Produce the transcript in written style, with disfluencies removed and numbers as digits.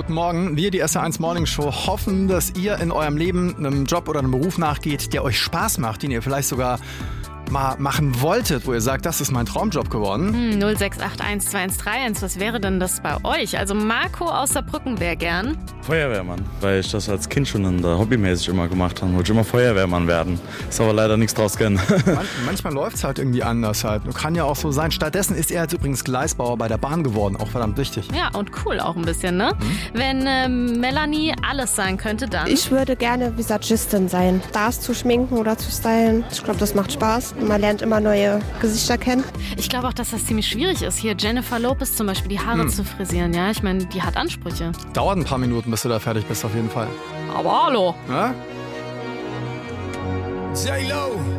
Guten Morgen. Wir, die SR1 Morning Show, hoffen, dass ihr in eurem Leben einem Job oder einem Beruf nachgeht, der euch Spaß macht, den ihr vielleicht sogar mal machen wolltet, wo ihr sagt, das ist mein Traumjob geworden. 06812131, was wäre denn das bei euch? Also Marco aus Saarbrücken wäre gern Feuerwehrmann, weil ich das als Kind schon hobbymäßig immer gemacht habe. Wollte ich immer Feuerwehrmann werden. Ist aber leider nichts draus kennen. Manchmal läuft es halt irgendwie anders halt. Kann ja auch so sein. Stattdessen ist er jetzt übrigens Gleisbauer bei der Bahn geworden. Auch verdammt wichtig. Ja, und cool auch ein bisschen, ne? Wenn Melanie alles sein könnte, dann... Ich würde gerne Visagistin sein. Stars zu schminken oder zu stylen. Ich glaube, das macht Spaß. Man lernt immer neue Gesichter kennen. Ich glaube auch, dass das ziemlich schwierig ist, hier Jennifer Lopez zum Beispiel die Haare zu frisieren. Ja, ich meine, die hat Ansprüche. Dauert ein paar Minuten, bis du da fertig bist auf jeden Fall. Aber hallo. Ja? J-Lo.